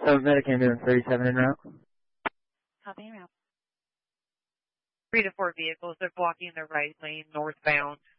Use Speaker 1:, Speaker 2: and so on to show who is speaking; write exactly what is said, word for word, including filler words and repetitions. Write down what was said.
Speaker 1: So Medic Ambulance thirty-seven en route.
Speaker 2: Copy en route. Three to four vehicles, they're blocking the right lane northbound